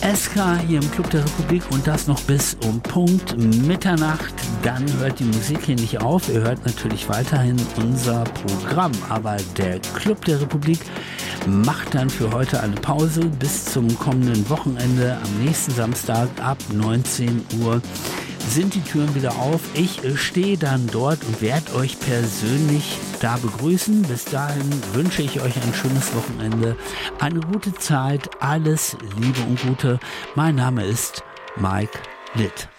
SK hier im Club der Republik und das noch bis um Punkt Mitternacht. Dann hört die Musik hier nicht auf. Ihr hört natürlich weiterhin unser Programm. Aber der Club der Republik macht dann für heute eine Pause bis zum kommenden Wochenende. Am nächsten Samstag ab 19 Uhr sind die Türen wieder auf. Ich stehe dann dort und werde euch persönlich da begrüßen. Bis dahin wünsche ich euch ein schönes Wochenende, eine gute Zeit, alles Liebe und Gute. Mein Name ist Mike Litt.